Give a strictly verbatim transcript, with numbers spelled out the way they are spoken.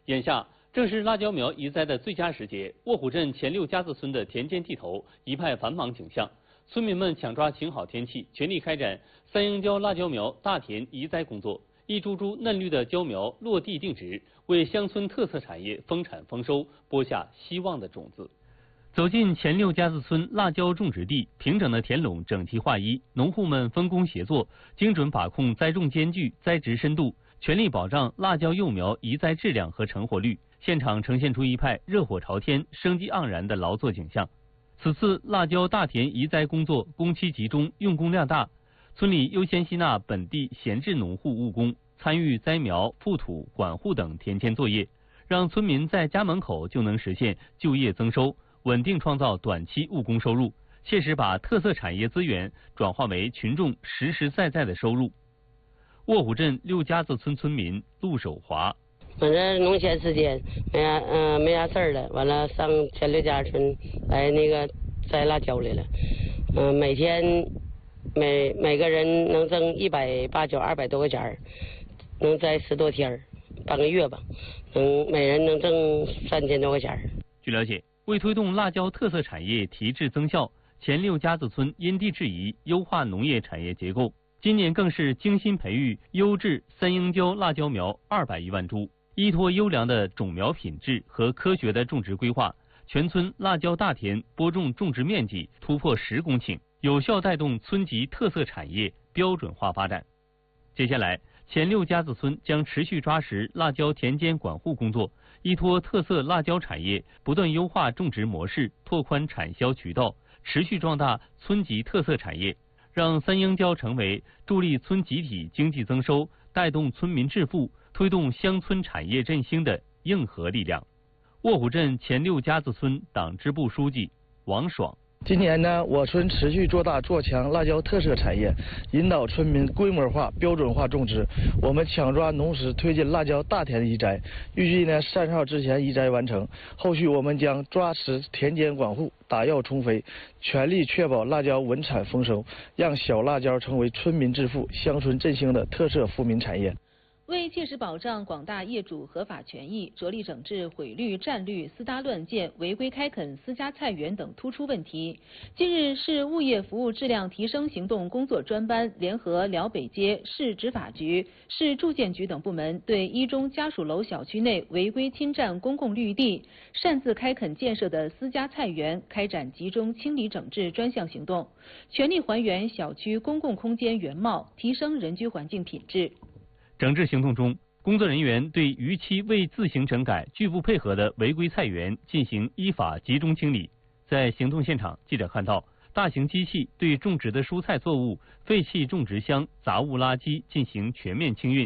眼下正是辣椒苗移栽的最佳时节，卧虎镇前六家子村的田间地头一派繁忙景象。村民们抢抓晴好天气，全力开展三英椒辣椒苗大田移栽工作。一株株嫩绿的椒苗落地定植，为乡村特色产业丰产丰收播下希望的种子。走进前六家子村辣椒种植地，平整的田垄整齐划一，农户们分工协作，精准把控栽种间距、栽植深度，全力保障辣椒幼苗移栽质量和成活率。现场呈现出一派热火朝天、生机盎然的劳作景象。此次辣椒大田移栽工作工期集中，用工量大，村里优先吸纳本地闲置农户务工，参与栽苗、覆土、管护等田间作业，让村民在家门口就能实现就业增收，稳定创造短期务工收入，切实把特色产业资源转化为群众实实在在的收入。卧虎镇六家子村村民陆守华。 反正农闲时间没啥嗯、呃、没啥事儿了，完了上前六家村来那个摘辣椒来了，嗯、呃、每天每每个人能挣一百八九二百多块钱，能摘十多天半个月吧，能每人能挣三千多块钱。 据了解，为推动辣椒特色产业提质增效，前六家子村因地制宜优化农业产业结构，今年更是精心培育优质三英椒辣椒苗二百余万株。依托优良的种苗品质和科学的种植规划，全村辣椒大田播种种植面积突破十公顷，有效带动村级特色产业标准化发展。接下来，前六家子村将持续抓实辣椒田间管护工作，依托特色辣椒产业，不断优化种植模式，拓宽产销渠道，持续壮大村级特色产业，让三英椒成为助力村集体经济增收、带动村民致富、推动乡村产业振兴的硬核力量。卧虎镇前六家子村党支部书记王爽。 今年呢，我村持续做大做强辣椒特色产业，引导村民规模化、标准化种植。我们抢抓农时推进辣椒大田移栽，预计呢三十号之前移栽完成。后续我们将抓实田间管护，打药充肥，全力确保辣椒稳产丰收，让小辣椒成为村民致富、乡村振兴的特色富民产业。 为切实保障广大业主合法权益，着力整治毁绿、占绿、私搭乱建、违规开垦私家菜园等突出问题。近日，市物业服务质量提升行动工作专班联合辽北街市执法局、市住建局等部门，对一中家属楼小区内违规侵占公共绿地、擅自开垦建设的私家菜园开展集中清理整治专项行动，全力还原小区公共空间原貌，提升人居环境品质。 整治行动中，工作人员对逾期未自行整改、拒不配合的违规菜园进行依法集中清理。在行动现场，记者看到大型机器对种植的蔬菜作物、废弃种植箱、杂物垃圾进行全面清运，